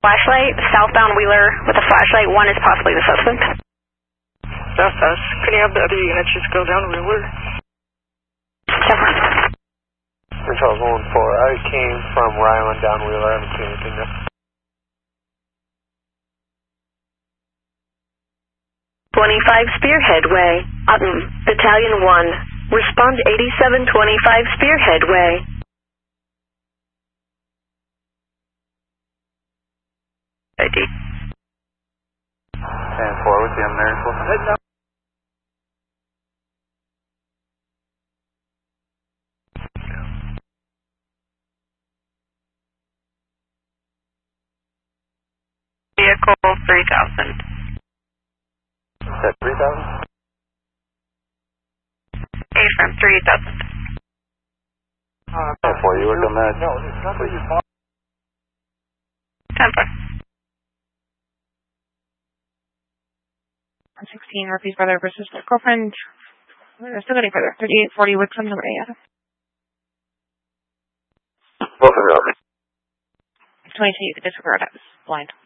Flashlight, southbound Wheeler with a flashlight. 1 is possibly the suspect. That's us. Can you have the other units just go down Wheeler? Charles 1-4. I came from Ryland down Wheeler. I haven't seen anything yet. 25 Spearhead Way, Utton, Battalion 1. Respond 8725 Spearhead Way. ID. 10-4 with the American. Head down. Vehicle 3000. Is that 3000? A from 3000. 10-4, you work on that. No, it's not what you bought. 10-4. 16, Murphy's brother versus their girlfriend. They're still getting further. 3840 Wixom, number 8. Both of them. 22, you could disregard. I was blind.